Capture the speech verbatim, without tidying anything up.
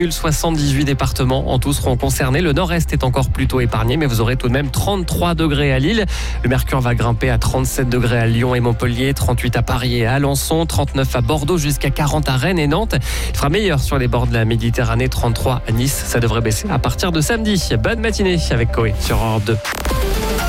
soixante-dix-huit départements en tout seront concernés. Le nord-est est encore plutôt épargné, mais vous aurez tout de même trente-trois degrés à Lille. Le mercure va grimper à trente-sept degrés à Lyon et Montpellier, trente-huit à Paris et à Alençon, trente-neuf à Bordeaux, jusqu'à quarante à Rennes et Nantes. Il fera meilleur sur les bords de la Méditerranée, trente-trois à Nice. Ça devrait baisser à partir de samedi. Bonne matinée avec Coé sur Europe deux.